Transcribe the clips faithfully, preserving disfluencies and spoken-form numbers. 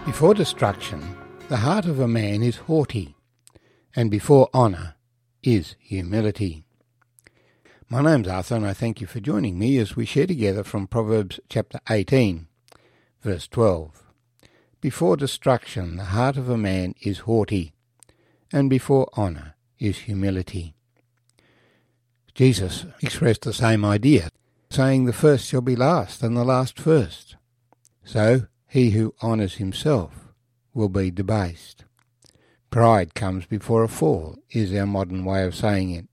Before destruction, the heart of a man is haughty, and before honour is humility. My name's Arthur, and I thank you for joining me as we share together from Proverbs chapter eighteen, verse twelve. Before destruction, the heart of a man is haughty, and before honour is humility. Jesus expressed the same idea, saying the first shall be last, and the last first. So he who honours himself will be debased. Pride comes before a fall, is our modern way of saying it.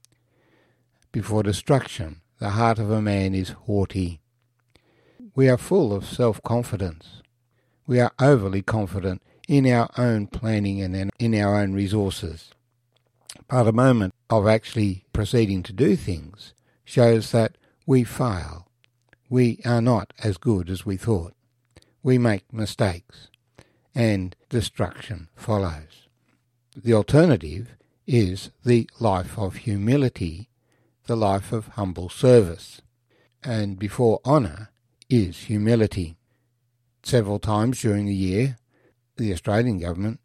Before destruction, the heart of a man is haughty. We are full of self-confidence. We are overly confident in our own planning and in our own resources. But a moment of actually proceeding to do things shows that we fail. We are not as good as we thought. We make mistakes, and destruction follows. The alternative is the life of humility, the life of humble service, and before honour is humility. Several times during the year, the Australian government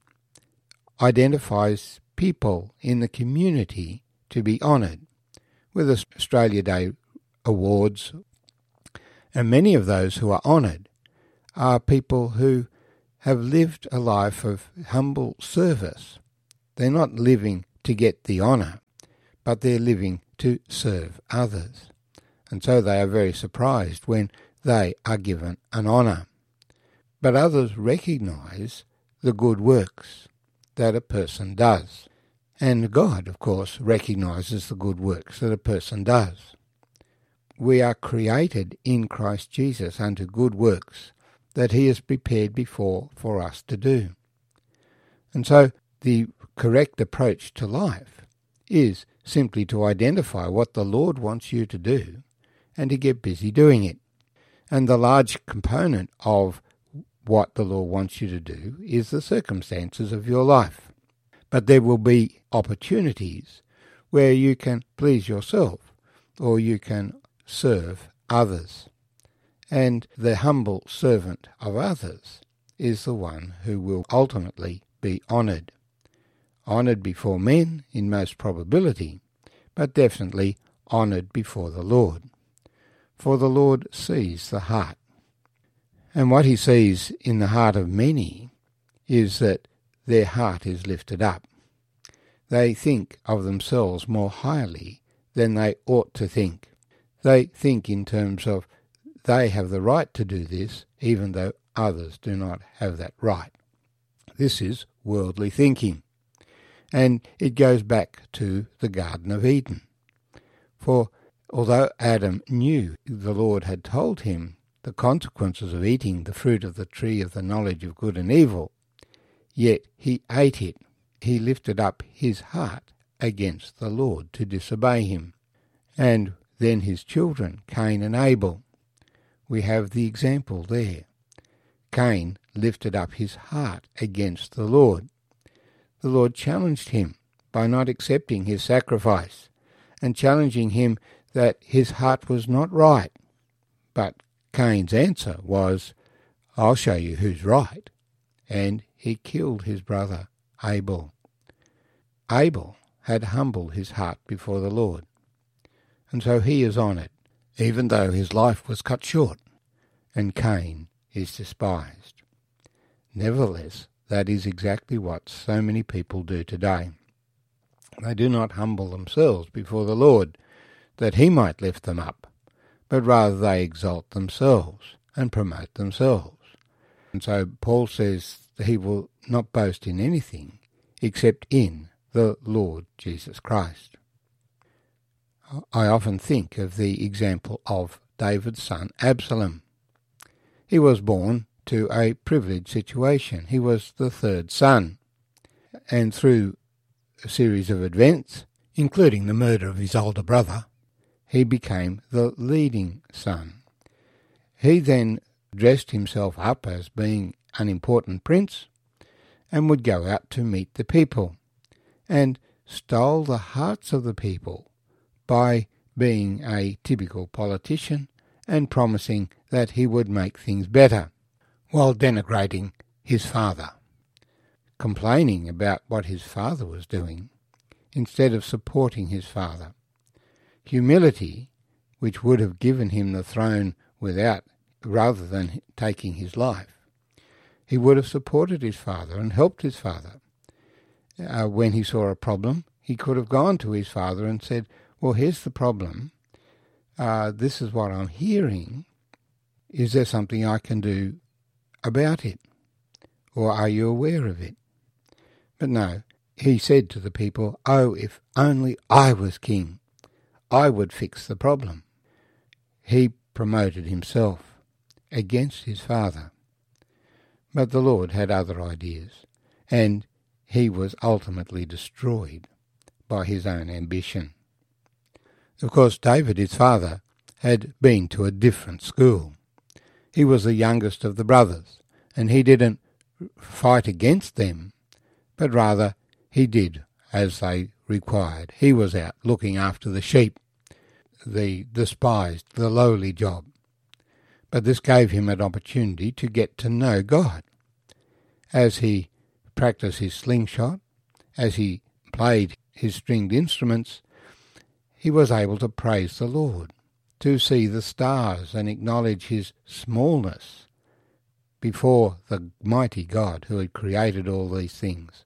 identifies people in the community to be honoured with Australia Day awards, and many of those who are honoured are people who have lived a life of humble service. They're not living to get the honour, but they're living to serve others. And so they are very surprised when they are given an honour. But others recognise the good works that a person does. And God, of course, recognises the good works that a person does. We are created in Christ Jesus unto good works that he has prepared before for us to do. And so the correct approach to life is simply to identify what the Lord wants you to do and to get busy doing it. And the large component of what the Lord wants you to do is the circumstances of your life. But there will be opportunities where you can please yourself or you can serve others. And the humble servant of others is the one who will ultimately be honoured. Honoured before men in most probability, but definitely honoured before the Lord. For the Lord sees the heart. And what he sees in the heart of many is that their heart is lifted up. They think of themselves more highly than they ought to think. They think in terms of they have the right to do this, even though others do not have that right. This is worldly thinking. And it goes back to the Garden of Eden. For although Adam knew the Lord had told him the consequences of eating the fruit of the tree of the knowledge of good and evil, yet he ate it. He lifted up his heart against the Lord to disobey him. And then his children, Cain and Abel. We have the example there. Cain lifted up his heart against the Lord. The Lord challenged him by not accepting his sacrifice and challenging him that his heart was not right. But Cain's answer was, I'll show you who's right. And he killed his brother Abel. Abel had humbled his heart before the Lord. And so he is honoured, even though his life was cut short, and Cain is despised. Nevertheless, that is exactly what so many people do today. They do not humble themselves before the Lord, that he might lift them up, but rather they exalt themselves and promote themselves. And so Paul says that he will not boast in anything except in the Lord Jesus Christ. I often think of the example of David's son Absalom. He was born to a privileged situation. He was the third son, and through a series of events, including the murder of his older brother, he became the leading son. He then dressed himself up as being an important prince and would go out to meet the people, and stole the hearts of the people by being a typical politician and promising that he would make things better, while denigrating his father, complaining about what his father was doing instead of supporting his father. Humility, which would have given him the throne without, rather than taking his life. He would have supported his father and helped his father. Uh, when he saw a problem, he could have gone to his father and said, well, here's the problem. Uh, this is what I'm hearing. Is there something I can do about it? Or are you aware of it? But no, he said to the people, oh, if only I was king, I would fix the problem. He promoted himself against his father. But the Lord had other ideas, and he was ultimately destroyed by his own ambition. Of course, David, his father, had been to a different school. He was the youngest of the brothers, and he didn't fight against them, but rather he did as they required. He was out looking after the sheep, the despised, the lowly job. But this gave him an opportunity to get to know God. As he practiced his slingshot, as he played his stringed instruments, he was able to praise the Lord, to see the stars and acknowledge his smallness before the mighty God who had created all these things.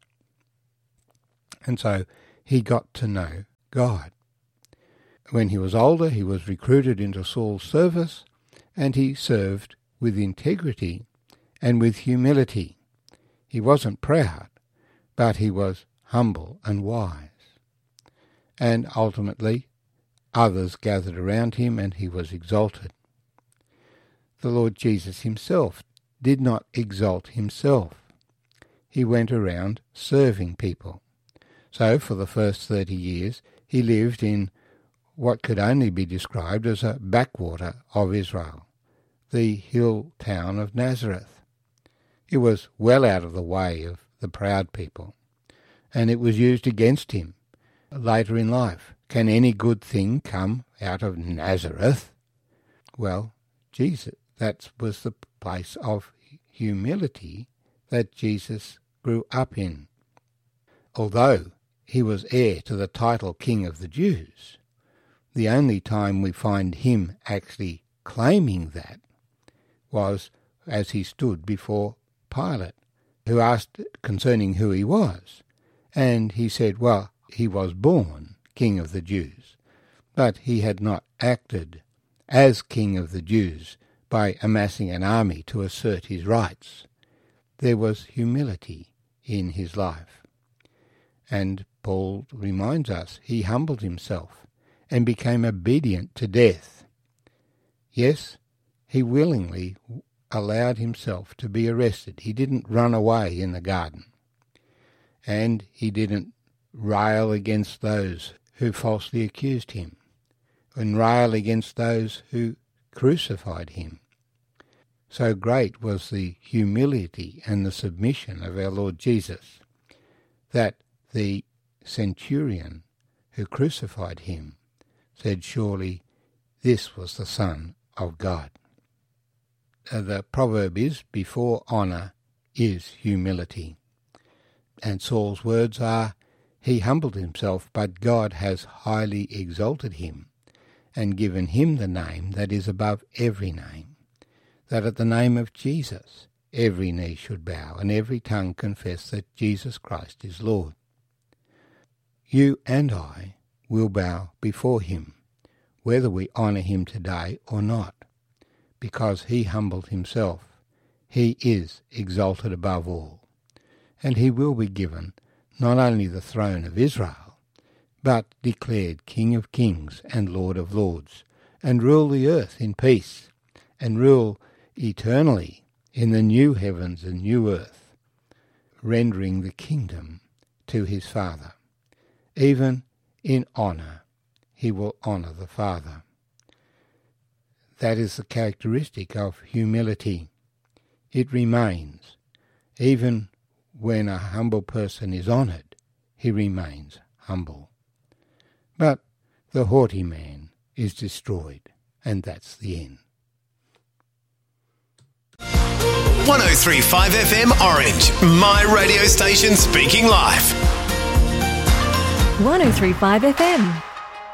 And so he got to know God. When he was older, he was recruited into Saul's service, and he served with integrity and with humility. He wasn't proud, but he was humble and wise. And ultimately, others gathered around him, and he was exalted. The Lord Jesus himself did not exalt himself. He went around serving people. So for the first thirty years, he lived in what could only be described as a backwater of Israel, the hill town of Nazareth. It was well out of the way of the proud people, and it was used against him later in life. Can any good thing come out of Nazareth? Well, Jesus, that was the place of humility that Jesus grew up in. Although he was heir to the title King of the Jews, the only time we find him actually claiming that was as he stood before Pilate, who asked concerning who he was. And he said, well, he was born King of the Jews, but he had not acted as King of the Jews by amassing an army to assert his rights. There was humility in his life. And Paul reminds us he humbled himself and became obedient to death. Yes, he willingly allowed himself to be arrested. He didn't run away in the garden. And he didn't rail against those who falsely accused him, and rail against those who crucified him. So great was the humility and the submission of our Lord Jesus that the centurion who crucified him said, surely this was the Son of God. Uh, the proverb is, before honour is humility. And Saul's words are, he humbled himself, but God has highly exalted him and given him the name that is above every name, that at the name of Jesus every knee should bow and every tongue confess that Jesus Christ is Lord. You and I will bow before him, whether we honour him today or not, because he humbled himself. He is exalted above all, and he will be given not only the throne of Israel, but declared King of kings and Lord of lords, and rule the earth in peace, and rule eternally in the new heavens and new earth, rendering the kingdom to his Father. Even in honour, he will honour the Father. That is the characteristic of humility. It remains. Even when a humble person is honoured, he remains humble. But the haughty man is destroyed, and that's the end. one oh three point five F M Orange, my radio station speaking life. one oh three point five F M.